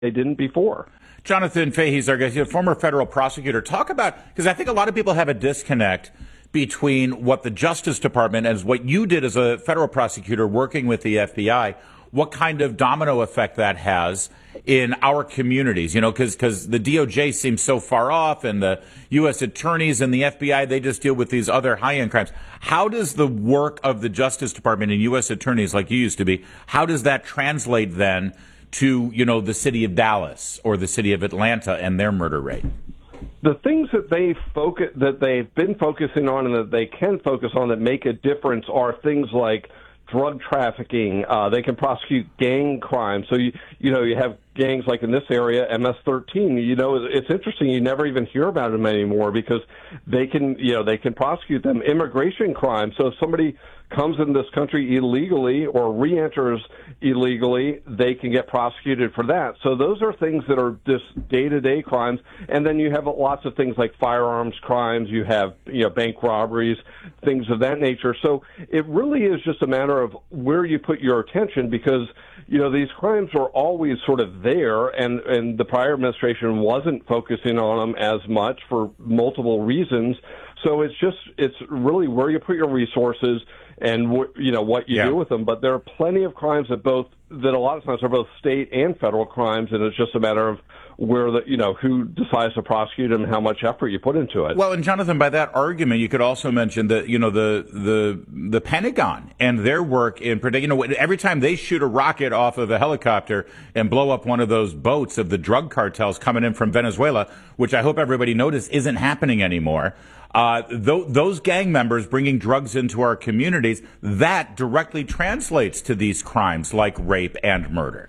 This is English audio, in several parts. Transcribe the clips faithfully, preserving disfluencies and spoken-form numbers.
they didn't before. Jonathan Fahey's our guest, former federal prosecutor. Talk about, because I think a lot of people have a disconnect between what the Justice Department and what you did as a federal prosecutor working with the F B I, what kind of domino effect that has in our communities, you know, because because the D O J seems so far off, and the U S attorneys and the F B I, they just deal with these other high-end crimes. How does the work of the Justice Department and U S attorneys, like you used to be, how does that translate then to, you know, the city of Dallas or the city of Atlanta and their murder rate? The things that they focus that they've been focusing on and that they can focus on that make a difference are things like drug trafficking. Uh, they can prosecute gang crime. So you you know you have gangs like in this area, M S thirteen. You know, it's interesting. You never even hear about them anymore because they can you know they can prosecute them. Immigration crime. So if somebody comes in this country illegally or re-enters illegally, they can get prosecuted for that. So those are things that are just day-to-day crimes. And then you have lots of things like firearms crimes. You have, you know, bank robberies, things of that nature. So it really is just a matter of where you put your attention because, you know, these crimes are always sort of there, and, and the prior administration wasn't focusing on them as much for multiple reasons. So it's just, it's really where you put your resources and, you know, what you yeah. do with them. But there are plenty of crimes that both, that a lot of times are both state and federal crimes, and it's just a matter of where the, you know, who decides to prosecute them and how much effort you put into it. Well, and Jonathan, by that argument, you could also mention that, you know, the, the, the Pentagon and their work in, you know, every time they shoot a rocket off of a helicopter and blow up one of those boats of the drug cartels coming in from Venezuela, which I hope everybody noticed isn't happening anymore. Uh, th- those gang members bringing drugs into our communities, that directly translates to these crimes like rape and murder.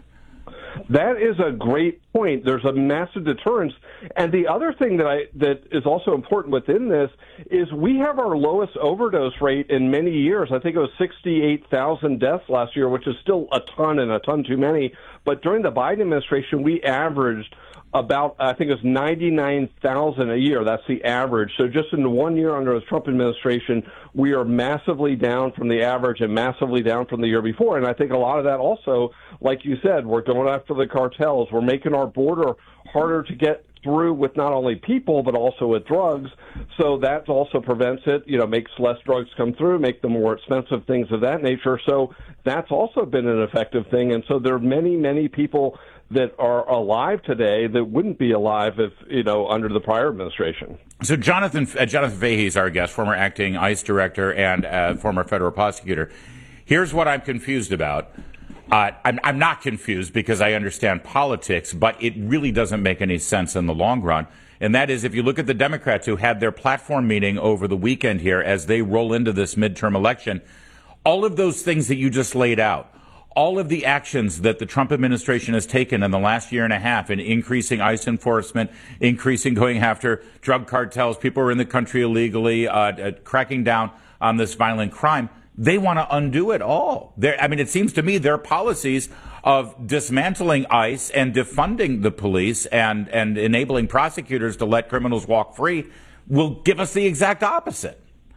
That is a great point. There's a massive deterrence. And the other thing that I that is also important within this is we have our lowest overdose rate in many years. I think it was sixty-eight thousand deaths last year, which is still a ton and a ton too many. But during the Biden administration, we averaged about, I think it was ninety-nine thousand a year. That's the average. So just in one year under the Trump administration, we are massively down from the average and massively down from the year before. And I think a lot of that also, like you said, we're going after the cartels. We're making our border harder to get through with not only people, but also with drugs. So that also prevents it, you know, makes less drugs come through, make them more expensive, things of that nature. So that's also been an effective thing. And so there are many, many people that are alive today that wouldn't be alive if, you know, under the prior administration. So Jonathan uh, Jonathan Fahey is our guest, former acting ICE director and uh, former federal prosecutor. Here's what I'm confused about. Uh, I'm, I'm not confused because I understand politics, but it really doesn't make any sense in the long run. And that is, if you look at the Democrats who had their platform meeting over the weekend here as they roll into this midterm election, all of those things that you just laid out, all of the actions that the Trump administration has taken in the last year and a half in increasing ICE enforcement, increasing going after drug cartels, people who are in the country illegally, uh, uh, cracking down on this violent crime, they want to undo it all. They're, I mean, it seems to me their policies of dismantling ICE and defunding the police and, and enabling prosecutors to let criminals walk free will give us the exact opposite.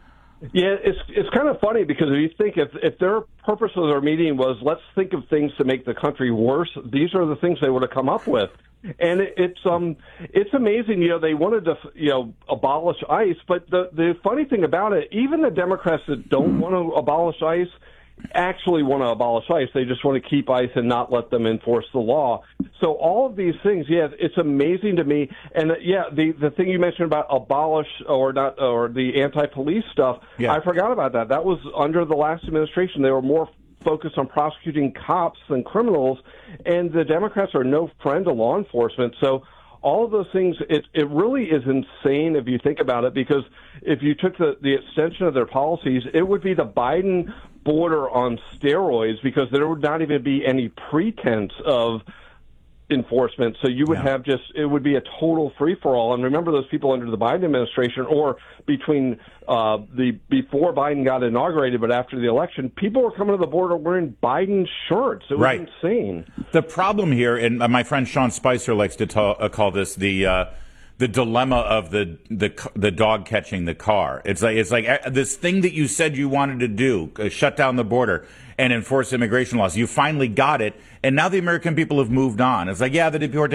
Yeah, it's it's kind of funny because if you think if if their purpose of their meeting was let's think of things to make the country worse, these are the things they would have come up with. And it, it's um it's amazing, you know, they wanted to you know abolish ICE, but the the funny thing about it, even the Democrats that don't want to abolish ICE actually want to abolish ICE. They just want to keep ICE and not let them enforce the law. So all of these things, yeah, it's amazing to me. And uh, yeah, the the thing you mentioned about abolish or not or the anti-police stuff, yeah. I forgot about that. That was under the last administration. They were more focused on prosecuting cops than criminals, and the Democrats are no friend to law enforcement. So all of those things, it it really is insane if you think about it, because if you took the, the extension of their policies, it would be the Biden border on steroids, because there would not even be any pretense of enforcement. So you would yeah. have just, it would be a total free-for-all. And remember those people under the Biden administration, or between uh, the before Biden got inaugurated, but after the election, people were coming to the border wearing Biden shirts. It was right. insane. The problem here, and my friend Sean Spicer likes to ta- uh, call this the uh, the dilemma of the, the the dog catching the car. It's like it's like uh, this thing that you said you wanted to do, uh, shut down the border, and enforce immigration laws. You finally got it, and now the American people have moved on. It's like, yeah, the deportation